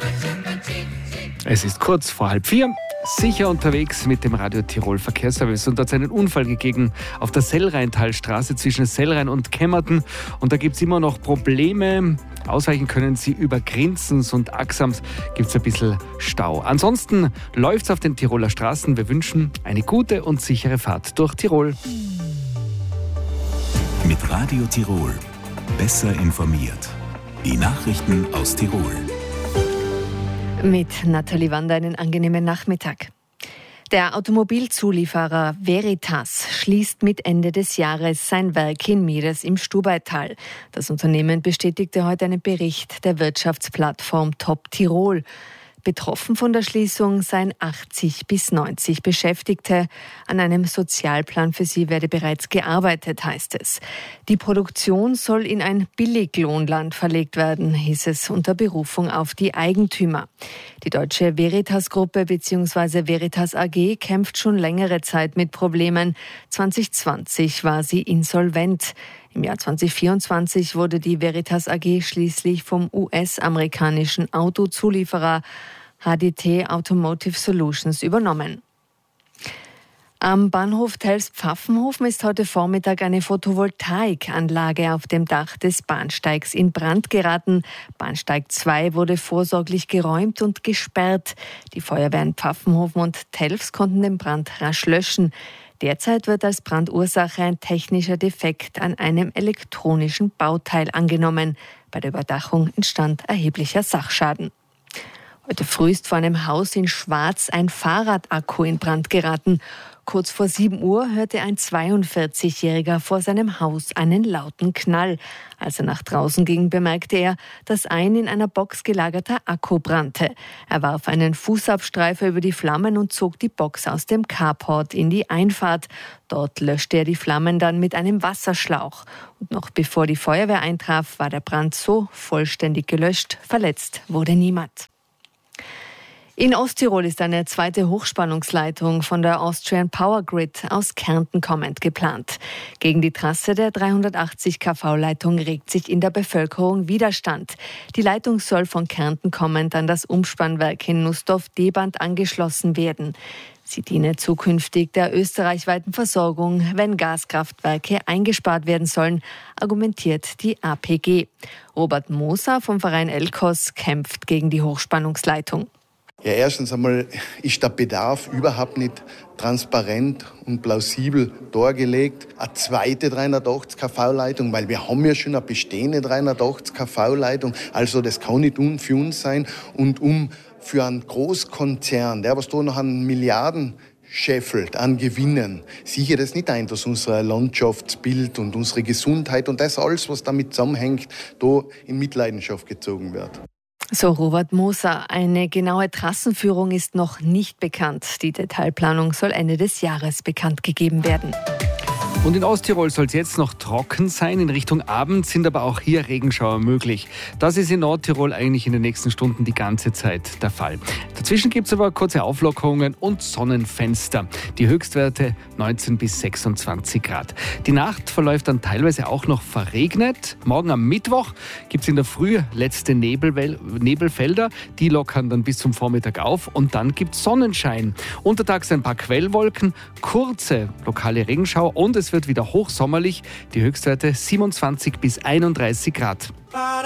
Es ist kurz vor 3:30. Sicher unterwegs mit dem Radio Tirol Verkehrsservice und da hat es einen Unfall gegeben auf der Sellrheintalstraße zwischen Sellrhein und Kemmerten und da gibt es immer noch Probleme. Ausweichen können Sie über Grinzens und Axams, gibt es ein bisschen Stau. Ansonsten läuft es auf den Tiroler Straßen. Wir wünschen eine gute und sichere Fahrt durch Tirol. Mit Radio Tirol. Besser informiert. Die Nachrichten aus Tirol. Mit Nathalie Wander einen angenehmen Nachmittag. Der Automobilzulieferer Veritas schließt mit Ende des Jahres sein Werk in Mieres im Stubaital. Das Unternehmen bestätigte heute einen Bericht der Wirtschaftsplattform Top Tirol. Betroffen von der Schließung seien 80 bis 90 Beschäftigte. An einem Sozialplan für sie werde bereits gearbeitet, heißt es. Die Produktion soll in ein Billiglohnland verlegt werden, hieß es unter Berufung auf die Eigentümer. Die deutsche Veritas-Gruppe bzw. Veritas AG kämpft schon längere Zeit mit Problemen. 2020 war sie insolvent. Im Jahr 2024 wurde die Veritas AG schließlich vom US-amerikanischen Autozulieferer HDT Automotive Solutions übernommen. Am Bahnhof Telfs-Pfaffenhofen ist heute Vormittag eine Photovoltaikanlage auf dem Dach des Bahnsteigs in Brand geraten. Bahnsteig 2 wurde vorsorglich geräumt und gesperrt. Die Feuerwehren Pfaffenhofen und Telfs konnten den Brand rasch löschen. Derzeit wird als Brandursache ein technischer Defekt an einem elektronischen Bauteil angenommen. Bei der Überdachung entstand erheblicher Sachschaden. Heute früh ist vor einem Haus in Schwarz ein Fahrradakku in Brand geraten. Kurz vor 7 Uhr hörte ein 42-Jähriger vor seinem Haus einen lauten Knall. Als er nach draußen ging, bemerkte er, dass ein in einer Box gelagerter Akku brannte. Er warf einen Fußabstreifer über die Flammen und zog die Box aus dem Carport in die Einfahrt. Dort löschte er die Flammen dann mit einem Wasserschlauch. Und noch bevor die Feuerwehr eintraf, war der Brand so vollständig gelöscht. Verletzt wurde niemand. In Osttirol ist eine zweite Hochspannungsleitung von der Austrian Power Grid aus Kärnten kommend geplant. Gegen die Trasse der 380 kV-Leitung regt sich in der Bevölkerung Widerstand. Die Leitung soll von Kärnten kommend an das Umspannwerk in Nussdorf-Deband angeschlossen werden. Sie diene zukünftig der österreichweiten Versorgung, wenn Gaskraftwerke eingespart werden sollen, argumentiert die APG. Robert Moser vom Verein Elkos kämpft gegen die Hochspannungsleitung. Ja, erstens einmal ist der Bedarf überhaupt nicht transparent und plausibel dargelegt. Eine zweite 380 kV-Leitung, weil wir haben ja schon eine bestehende 380 kV-Leitung. Also das kann nicht für uns sein. Und für einen Großkonzern, der was da noch an Milliarden scheffelt, an Gewinnen, sicher das nicht ein, dass unser Landschaftsbild und unsere Gesundheit und das alles, was damit zusammenhängt, da in Mitleidenschaft gezogen wird. So Robert Moser. Eine genaue Trassenführung ist noch nicht bekannt. Die Detailplanung soll Ende des Jahres bekannt gegeben werden. Und in Osttirol soll es jetzt noch trocken sein. In Richtung Abend sind aber auch hier Regenschauer möglich. Das ist in Nordtirol eigentlich in den nächsten Stunden die ganze Zeit der Fall. Dazwischen gibt es aber kurze Auflockerungen und Sonnenfenster. Die Höchstwerte 19 bis 26 Grad. Die Nacht verläuft dann teilweise auch noch verregnet. Morgen am Mittwoch gibt es in der Früh letzte Nebelfelder. Die lockern dann bis zum Vormittag auf und dann gibt es Sonnenschein. Untertags ein paar Quellwolken, kurze lokale Regenschauer und es wird wieder hochsommerlich. Die Höchstwerte 27 bis 31 Grad.